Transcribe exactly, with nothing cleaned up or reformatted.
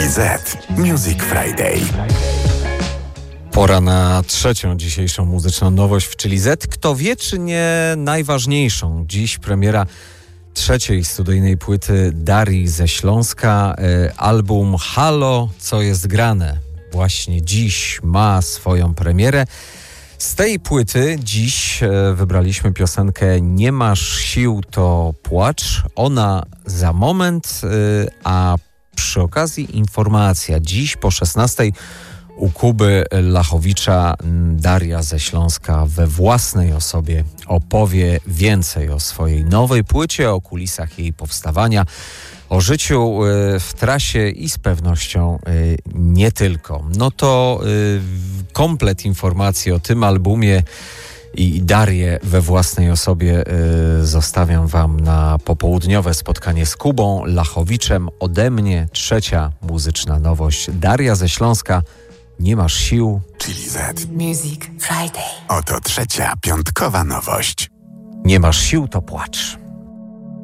Z Music Friday. Pora na trzecią dzisiejszą muzyczną nowość w Chili Z. Kto wie, czy nie najważniejszą. Dziś premiera trzeciej studyjnej płyty Darii ze Śląska. Album Halo, co jest grane. Właśnie dziś ma swoją premierę. Z tej płyty dziś wybraliśmy piosenkę Nie masz sił, to płacz. Ona za moment, a przy okazji informacja. Dziś po szesnastej u Kuby Lachowicza Daria ze Śląska we własnej osobie opowie więcej o swojej nowej płycie, o kulisach jej powstawania, o życiu w trasie i z pewnością nie tylko. No to komplet informacji o tym albumie i Darię we własnej osobie zostawiam Wam na popołudniowe spotkanie z Kubą Lachowiczem. Ode mnie trzecia muzyczna nowość. Daria ze Śląska. Nie masz sił. Chili Z Music Friday. Oto trzecia piątkowa nowość. Nie masz sił, to płacz.